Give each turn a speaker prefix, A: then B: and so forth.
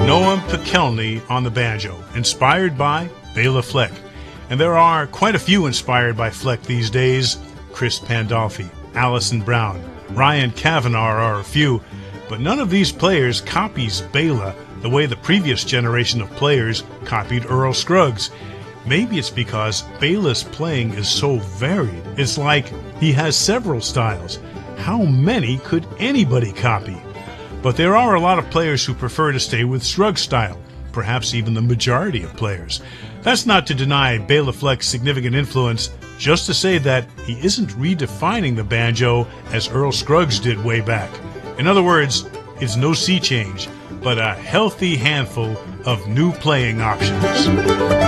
A: Noam Pikelny on the banjo, inspired by Bela Fleck. And there are quite a few inspired by Fleck these days. Chris Pandolfi, Alison Brown, Ryan Kavanagh are a few, but none of these players copies Bela the way the previous generation of players copied Earl Scruggs. Maybe it's because Bela's playing is so varied. It's like he has several styles. How many could anybody copy? But there are a lot of players who prefer to stay with Scruggs' style, perhaps even the majority of players. That's not to deny Bela Fleck's significant influence, just to say that he isn't redefining the banjo as Earl Scruggs did way back. In other words, it's no sea change, but a healthy handful of new playing options.